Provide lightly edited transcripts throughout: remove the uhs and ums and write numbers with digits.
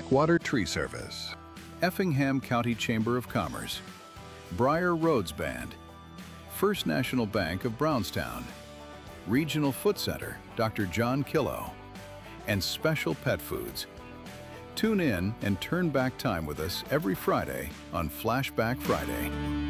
Blackwater Tree Service, Effingham County Chamber of Commerce, Briar Roads Band, First National Bank of Brownstown, Regional Foot Center, Dr. John Killow, and Special Pet Foods. Tune in and turn back time with us every Friday on Flashback Friday.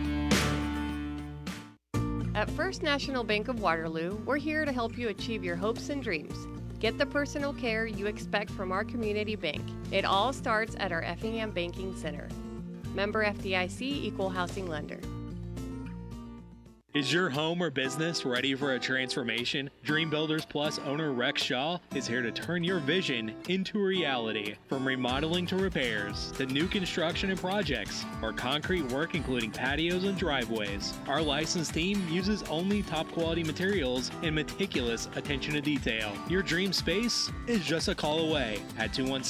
At First National Bank of Waterloo, we're here to help you achieve your hopes and dreams. Get the personal care you expect from our community bank. It all starts at our Effingham Banking Center. Member FDIC, Equal Housing Lender. Is your home or business ready for a transformation? Dream Builders Plus owner Rex Shaw is here to turn your vision into reality. From remodeling to repairs, to new construction and projects, or concrete work including patios and driveways, our licensed team uses only top quality materials and meticulous attention to detail. Your dream space is just a call away at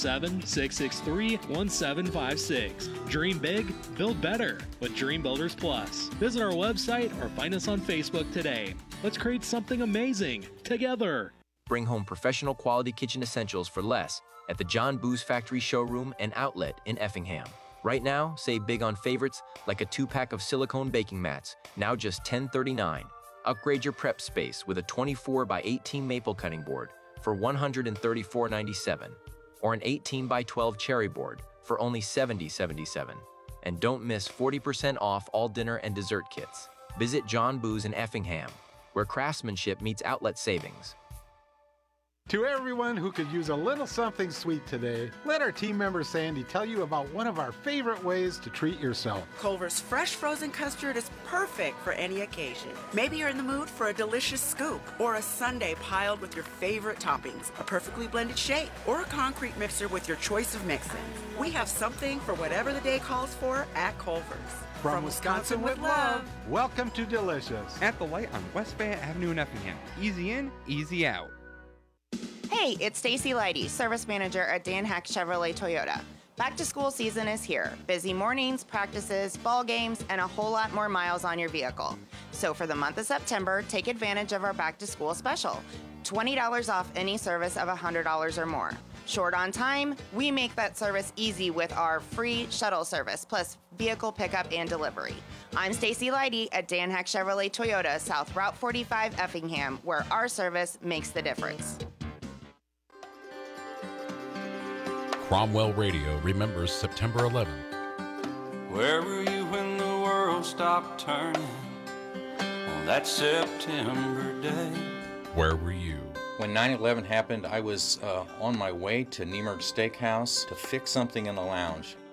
217-663-1756. Dream big, build better with Dream Builders Plus. Visit our website or find us on Facebook today. Let's create something amazing together. Bring home professional quality kitchen essentials for less at the John Booz Factory showroom and outlet in Effingham. Right now, save big on favorites like a 2-pack of silicone baking mats, now just $10.39. Upgrade your prep space with a 24 by 18 maple cutting board for $134.97, or an 18 by 12 cherry board for only $70.77. And don't miss 40% off all dinner and dessert kits. Visit John Booz in Effingham, where craftsmanship meets outlet savings. To everyone who could use a little something sweet today, let our team member Sandy tell you about one of our favorite ways to treat yourself. Culver's fresh frozen custard is perfect for any occasion. Maybe you're in the mood for a delicious scoop or a sundae piled with your favorite toppings, a perfectly blended shake, or a concrete mixer with your choice of mixins. We have something for whatever the day calls for at Culver's. From Wisconsin with love, welcome to Delicious. At the light on West Fayette Avenue in Effingham. Easy in, easy out. Hey, it's Stacy Leidy, Service Manager at Dan Heck Chevrolet Toyota. Back to school season is here. Busy mornings, practices, ball games, and a whole lot more miles on your vehicle. So for the month of September, take advantage of our back to school special. $20 off any service of $100 or more. Short on time? We make that service easy with our free shuttle service, plus vehicle pickup and delivery. I'm Stacy Leidy at Dan Heck Chevrolet Toyota, South Route 45 Effingham, where our service makes the difference. Cromwell Radio remembers September 11th. Where were you when the world stopped turning on that September day? Where were you? When 9/11 happened, I was on my way to Niemerg Steakhouse to fix something in the lounge.